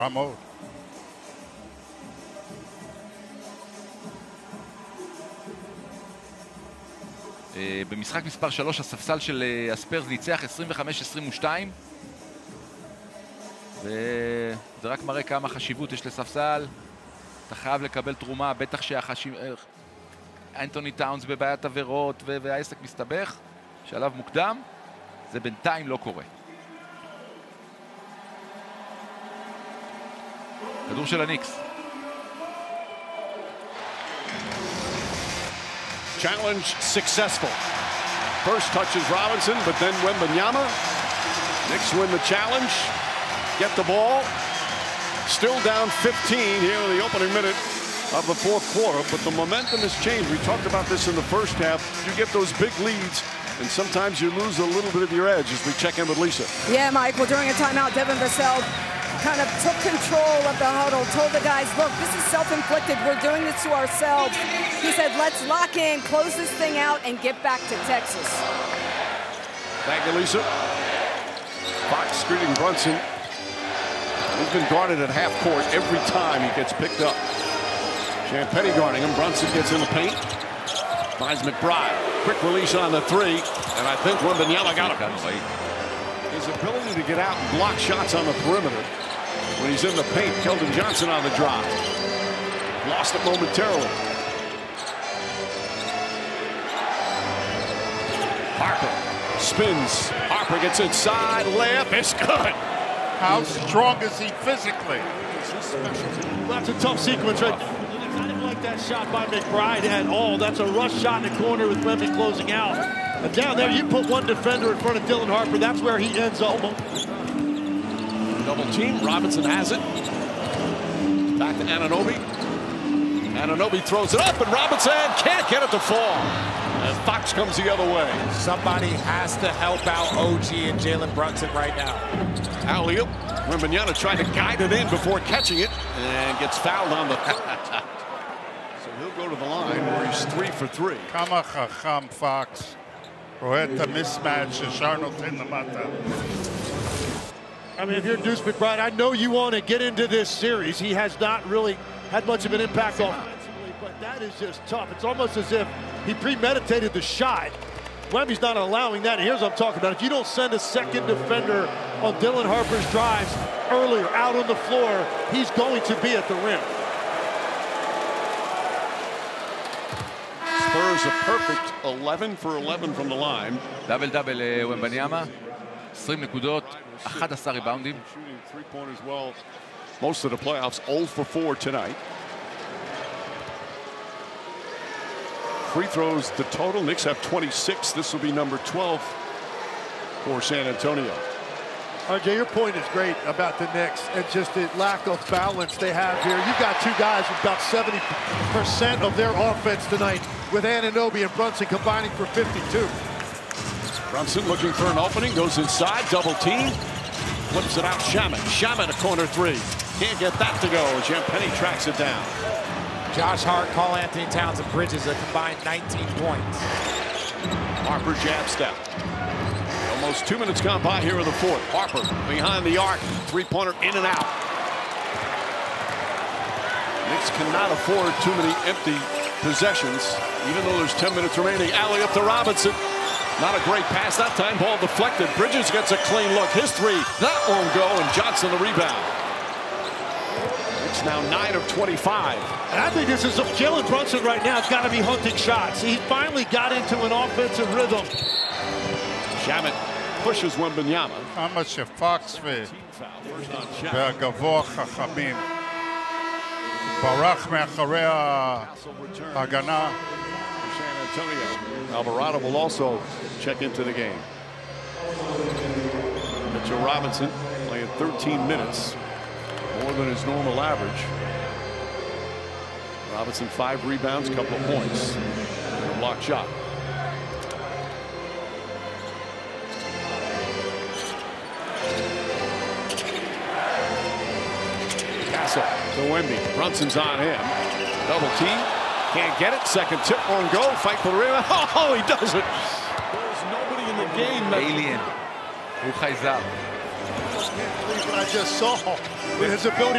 מאוד. במשחק מספר 3 הספסל של הספרס ניצח 25-22, וזה רק מראה כמה חשיבות יש לספסל. אתה חייב לקבל תרומה, בטח אנתוני טאונס בבעיית עבירות והעסק מסתבך. שלב מוקדם, זה בינתיים לא קורה. כדור של הניקס. Challenge successful. First touches Robinson, but then Wembanyama. Knicks win the challenge. Get the ball. Still down 15 here in the opening minute of the fourth quarter, but the momentum has changed. We talked about this in the first half. You get those big leads, and sometimes you lose a little bit of your edge as we check in with Lisa. Yeah, Mike, well, during a timeout, Devin Vassell kind of took control of the huddle, told the guys, look, this is self-inflicted. We're doing this to ourselves. He said, let's lock in, close this thing out, and get back to Texas. Thank you, Lisa. Fox screening Brunson. He's been guarded at half court every time he gets picked up. Champagnie guarding him. Brunson gets in the paint. Finds McBride. Quick release on the three. And I think Wembanyama got him. His ability to get out and block shots on the perimeter when he's in the paint. Keldon Johnson on the drive. Lost it momentarily. Harper spins. Harper gets inside. Layup. It's good. How strong is he physically? That's a tough sequence right there. I didn't like that shot by McBride at all. That's a rush shot in the corner with Wemby closing out. And down there, you put one defender in front of Dylan Harper. That's where he ends up. Double team. Robinson has it. Back to Anunoby. Anunoby throws it up, and Robinson can't get it to fall. And Fox comes the other way. Somebody has to help out OG and Jalen Brunson right now. Alley-oop. Wembanyama trying to guide it in before catching it, and gets fouled on the... So he'll go to the line where he's 3 for 3. כמה חכם פאקס. רואה את המשמעת ששר נותן למטה. I mean, if you're Deuce McBride, I know you want to get into this series. He has not really had much of an impact offensively, but that is just tough. It's almost as if he premeditated the shot. Wemby's not allowing that. Here's what I'm talking about. If you don't send a second defender on Dylan Harper's drives earlier out on the floor, he's going to be at the rim. Spurs a perfect 11 for 11 from the line. דאבל וומבניאמה, 20 נקודות, 11 ריבאונדים. Shooting 3-pointers well most of the playoffs, 0 for 4 tonight. Free throws the total. Knicks have 26. This will be number 12 for San Antonio. RJ, your point is great about the Knicks and just the lack of balance they have here. You've got two guys with about 70% of their offense tonight, with Anunoby and Brunson combining for 52. Brunson looking for an opening, goes inside, double team, flips it out. Shamet a corner three. Can't get that to go. Champagnie tracks it down. Josh Hart, Karl Anthony Towns, and Bridges a combined 19 points. Harper jab step. Almost 2 minutes gone by here in the fourth. Harper behind the arc. Three-pointer in and out. Knicks cannot afford too many empty possessions, even though there's 10 minutes remaining. Alley up to Robinson. Not a great pass that time. Ball deflected. Bridges gets a clean look. His three. That won't go, and Johnson the rebound. It's now 9 of 25. And I think this is Jalen Brunson right now has got to be hunting shots. He finally got into an offensive rhythm. Shamet pushes Wembanyama. כמה שפאקס והגבוה חכמים. ברח מאחורי ההגנה. San Antonio. Alvarado will also check into the game. Mitchell Robinson playing 13 minutes, more than his normal average. Robinson 5 rebounds, couple of points, and a block shot. Pass up to Wemby. Brunson's on him. Double team. Can't get it. Second tip, won't go. Fight for the rebound. Oh, he does it. There's nobody in the game. Alien. הוא חייזר. I can't believe what I just saw with his ability